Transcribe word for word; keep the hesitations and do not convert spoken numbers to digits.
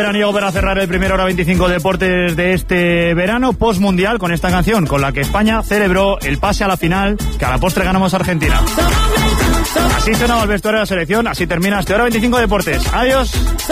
veraniego para cerrar el primer Hora veinticinco Deportes de este verano, post-mundial, con esta canción, con la que España celebró el pase a la final, que a la postre ganamos a Argentina. Así sonaba el vestuario de la selección, así termina este Hora veinticinco Deportes. Adiós.